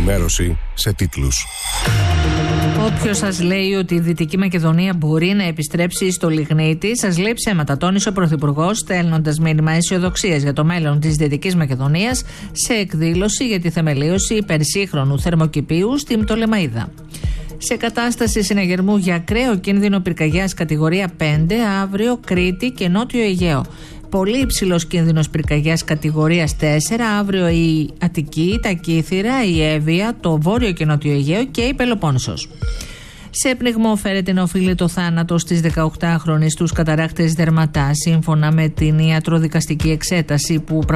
Ενημέρωση σε τίτλους. Όποιος σας λέει ότι η Δυτική Μακεδονία μπορεί να επιστρέψει στο λιγνίτη, σας λέει ψέματα, τόνισε ο Πρωθυπουργός, στέλνοντας μήνυμα αισιοδοξίας για το μέλλον της Δυτικής Μακεδονίας σε εκδήλωση για τη θεμελίωση υπερσύγχρονου θερμοκηπίου στη Πτολεμαΐδα. Σε κατάσταση συναγερμού για ακραίο κίνδυνο πυρκαγιάς κατηγορία 5, αύριο Κρήτη και Νότιο Αιγαίο. Πολύ υψηλός κίνδυνος πυρκαγιάς κατηγορίας 4, αύριο η Αττική, τα Κύθυρα, η Εύβοια, το Βόρειο και Νότιο Αιγαίο και η Πελοπόννησος. Σε πνιγμό φέρεται να οφείλει το θάνατο στις 18χρονες στους καταρράκτες Δερματά, σύμφωνα με την ιατροδικαστική εξέταση που